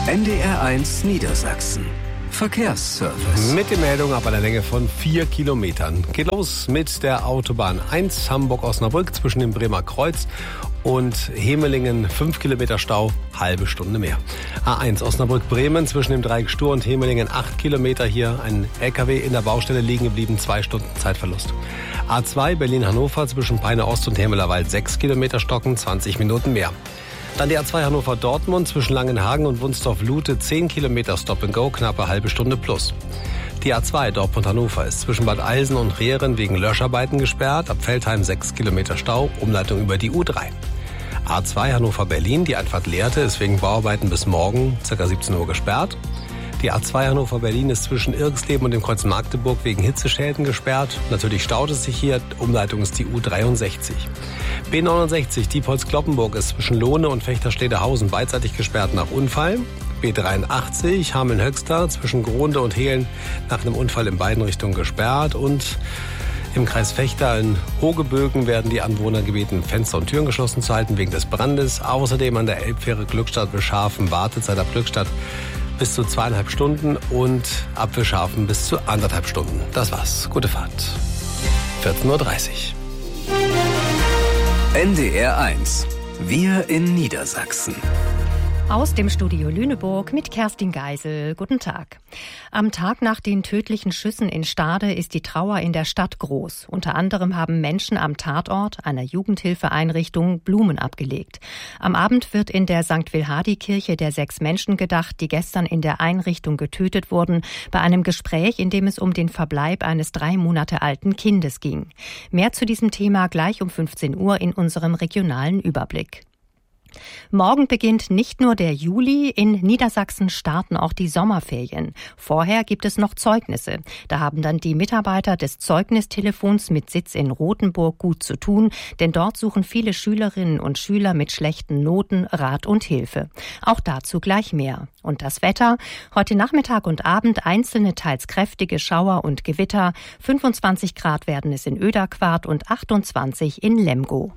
NDR1 Niedersachsen. Verkehrsservice. Mit den Meldungen ab einer Länge von 4 Kilometern. Geht los mit der Autobahn 1 Hamburg-Osnabrück zwischen dem Bremer Kreuz und Hemelingen. 5 Kilometer Stau, halbe Stunde mehr. A1 Osnabrück-Bremen zwischen dem Dreieck Stur und Hemelingen 8 Kilometer. Hier ein LKW in der Baustelle liegen geblieben, 2 Stunden Zeitverlust. A2 Berlin-Hannover zwischen Peine Ost und Hemelerwald 6 Kilometer Stocken, 20 Minuten mehr. Dann die A2 Hannover-Dortmund zwischen Langenhagen und Wunsdorf-Lute 10 Kilometer Stop-and-Go, knappe halbe Stunde plus. Die A2 Dortmund-Hannover ist zwischen Bad Eilsen und Rehren wegen Löscharbeiten gesperrt. Ab Veltheim 6 Kilometer Stau, Umleitung über die U3. A2 Hannover-Berlin, die Einfahrt Lehrte, ist wegen Bauarbeiten bis morgen ca. 17 Uhr gesperrt. Die A2 Hannover-Berlin ist zwischen Irxleben und dem Kreuz Magdeburg wegen Hitzeschäden gesperrt. Natürlich staut es sich hier. Umleitung ist die U63. B69 Diepholz-Kloppenburg ist zwischen Lohne und Fechterstedehausen beidseitig gesperrt nach Unfall. B83 Hameln-Höxter zwischen Gronde und Hehlen nach einem Unfall in beiden Richtungen gesperrt. Und im Kreis Vechta in Hogebögen werden die Anwohner gebeten, Fenster und Türen geschlossen zu halten wegen des Brandes. Außerdem an der Elbfähre Glückstadt-Wilschafen Wartezeit ab Glückstadt bis zu 2,5 Stunden und ab Wilschafen bis zu 1,5 Stunden. Das war's. Gute Fahrt. 14:30 Uhr. NDR1. Wir in Niedersachsen. Aus dem Studio Lüneburg mit Kerstin Geisel. Guten Tag. Am Tag nach den tödlichen Schüssen in Stade ist die Trauer in der Stadt groß. Unter anderem haben Menschen am Tatort einer Jugendhilfeeinrichtung Blumen abgelegt. Am Abend wird in der St. Wilhardi-Kirche der 6 Menschen gedacht, die gestern in der Einrichtung getötet wurden, bei einem Gespräch, in dem es um den Verbleib eines 3 Monate alten Kindes ging. Mehr zu diesem Thema gleich um 15 Uhr in unserem regionalen Überblick. Morgen beginnt nicht nur der Juli, in Niedersachsen starten auch die Sommerferien. Vorher gibt es noch Zeugnisse. Da haben dann die Mitarbeiter des Zeugnistelefons mit Sitz in Rothenburg gut zu tun, denn dort suchen viele Schülerinnen und Schüler mit schlechten Noten Rat und Hilfe. Auch dazu gleich mehr. Und das Wetter? Heute Nachmittag und Abend einzelne teils kräftige Schauer und Gewitter. 25 Grad werden es in Oederquart und 28 in Lemgo.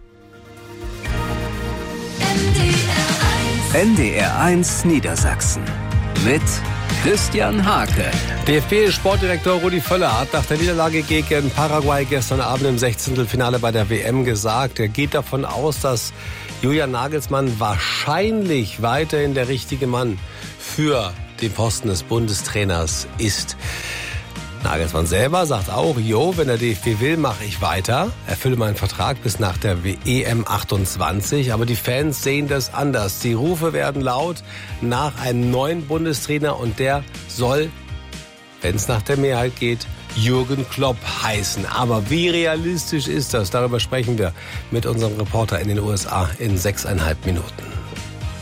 NDR1 Niedersachsen mit Christian Hake. DFB-Sportdirektor Rudi Völler hat nach der Niederlage gegen Paraguay gestern Abend im 16. bei der WM gesagt, er geht davon aus, dass Julian Nagelsmann wahrscheinlich weiterhin der richtige Mann für den Posten des Bundestrainers ist. Nagelsmann selber sagt auch, wenn der DFB will, mache ich weiter, erfülle meinen Vertrag bis nach der EM 28. Aber die Fans sehen das anders. Die Rufe werden laut nach einem neuen Bundestrainer und der soll, wenn es nach der Mehrheit geht, Jürgen Klopp heißen. Aber wie realistisch ist das? Darüber sprechen wir mit unserem Reporter in den USA in 6,5 Minuten.